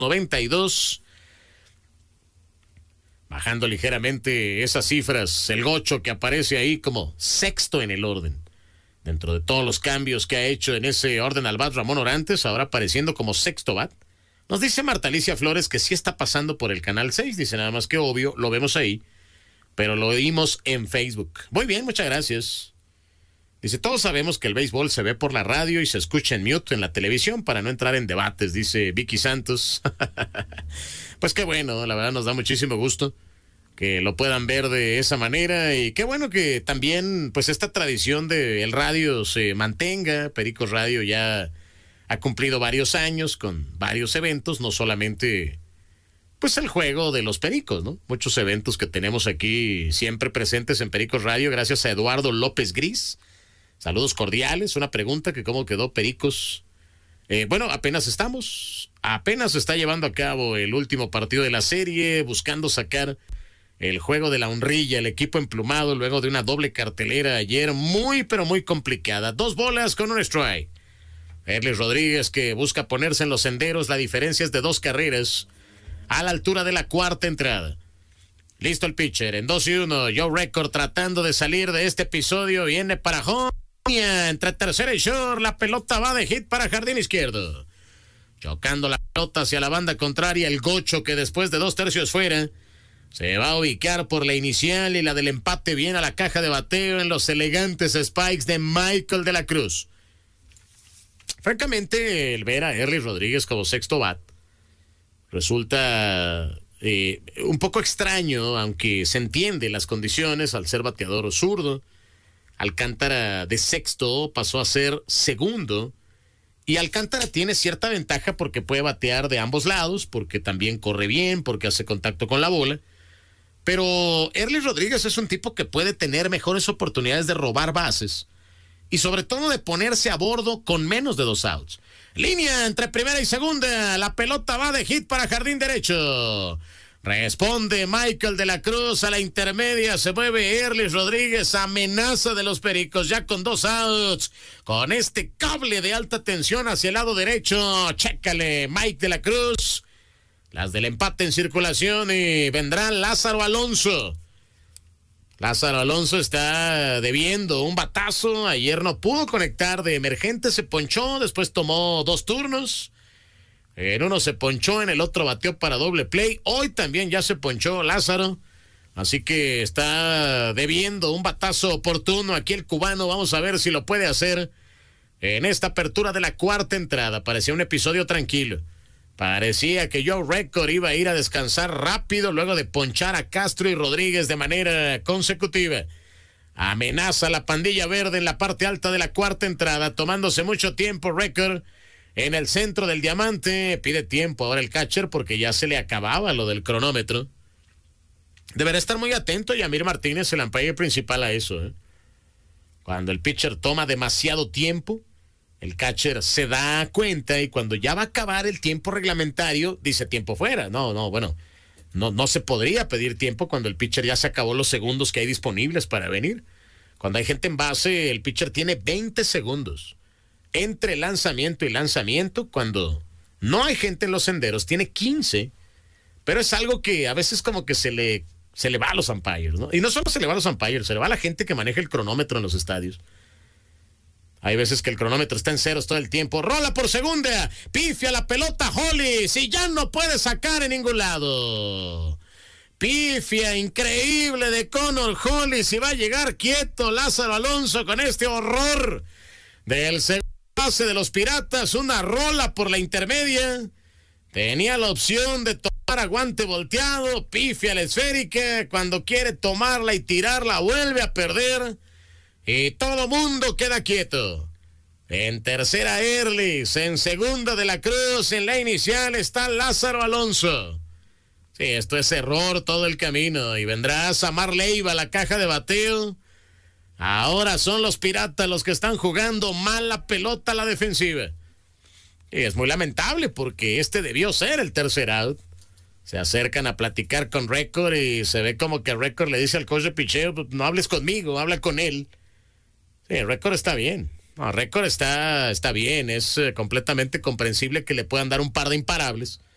92. Bajando ligeramente esas cifras, el Gocho que aparece ahí como sexto en el orden. Dentro de todos los cambios que ha hecho en ese orden al bat Ramón Orantes, ahora apareciendo como sexto bat. Nos dice Marta Alicia Flores que sí está pasando por el canal 6, dice nada más que obvio, lo vemos ahí, pero lo oímos en Facebook. Muy bien, muchas gracias. Dice, todos sabemos que el béisbol se ve por la radio y se escucha en mute en la televisión para no entrar en debates, dice Vicky Santos. Pues qué bueno, la verdad nos da muchísimo gusto que lo puedan ver de esa manera y qué bueno que también pues esta tradición del radio se mantenga. Pericos Radio ya ha cumplido varios años con varios eventos, no solamente pues el juego de los Pericos, ¿no? Muchos eventos que tenemos aquí siempre presentes en Pericos Radio, gracias a Eduardo López Gris. Saludos cordiales, una pregunta que cómo quedó Pericos. Bueno, apenas se está llevando a cabo el último partido de la serie, buscando sacar el juego de la honrilla, el equipo emplumado luego de una doble cartelera ayer muy pero muy complicada. 2 bolas con un strike. Erlis Rodríguez que busca ponerse en los senderos, la diferencia es de 2 carreras a la altura de la cuarta entrada. Listo el pitcher, en 2-1, Joe Record tratando de salir de este episodio, viene para home, entre tercera y short, la pelota va de hit para jardín izquierdo. Chocando la pelota hacia la banda contraria, el Gocho que después de 2 tercios fuera, se va a ubicar por la inicial y la del empate viene a la caja de bateo en los elegantes spikes de Michael de la Cruz. Francamente, el ver a Erlis Rodríguez como sexto bat resulta un poco extraño, aunque se entiende las condiciones al ser bateador zurdo. Alcántara de sexto pasó a ser segundo y Alcántara tiene cierta ventaja porque puede batear de ambos lados, porque también corre bien, porque hace contacto con la bola. Pero Erlis Rodríguez es un tipo que puede tener mejores oportunidades de robar bases y sobre todo de ponerse a bordo con menos de 2 outs. Línea entre primera y segunda, la pelota va de hit para jardín derecho. Responde Michael de la Cruz a la intermedia, se mueve Erlis Rodríguez, amenaza de los Pericos ya con 2 outs, con este cable de alta tensión hacia el lado derecho. Chécale Mike de la Cruz, las del empate en circulación y vendrá Lázaro Alonso. Lázaro Alonso está debiendo un batazo, ayer no pudo conectar de emergente, se ponchó, después tomó 2 turnos, en uno se ponchó, en el otro bateó para doble play, hoy también ya se ponchó Lázaro, así que está debiendo un batazo oportuno aquí el cubano, vamos a ver si lo puede hacer en esta apertura de la cuarta entrada. Parecía un episodio tranquilo. Parecía que Joe Record iba a ir a descansar rápido luego de ponchar a Castro y Rodríguez de manera consecutiva. Amenaza la pandilla verde en la parte alta de la cuarta entrada, tomándose mucho tiempo Record en el centro del diamante. Pide tiempo ahora el catcher porque ya se le acababa lo del cronómetro. Deberá estar muy atento Yamir Martínez, el umpire principal, a eso. Cuando el pitcher toma demasiado tiempo, el catcher se da cuenta y cuando ya va a acabar el tiempo reglamentario, dice tiempo fuera. No se podría pedir tiempo cuando el pitcher ya se acabó los segundos que hay disponibles para venir. Cuando hay gente en base, el pitcher tiene 20 segundos. Entre lanzamiento y lanzamiento, cuando no hay gente en los senderos, tiene 15. Pero es algo que a veces como que se le va a los umpires, ¿no? Y no solo se le va a los umpires, se le va a la gente que maneja el cronómetro en los estadios. Hay veces que el cronómetro está en ceros todo el tiempo. Rola por segunda. Pifia la pelota Hollis y ya no puede sacar en ningún lado. Pifia increíble de Connor Hollis y va a llegar quieto Lázaro Alonso con este horror del segundo base de los Piratas. Una rola por la intermedia. Tenía la opción de tomar a guante volteado. Pifia la esférica. Cuando quiere tomarla y tirarla vuelve a perder. Y todo mundo queda quieto. En tercera Erlis, en segunda de la Cruz, en la inicial está Lázaro Alonso. Sí, esto es error todo el camino. Y vendrá Samar Leiva a la caja de bateo. Ahora son los Piratas los que están jugando mal la pelota a la defensiva. Y es muy lamentable porque este debió ser el tercer out. Se acercan a platicar con Record y se ve como que Record le dice al coach de picheo, no hables conmigo, habla con él. Sí, Record está bien. No, Record está bien. Es completamente comprensible que le puedan dar un par de imparables.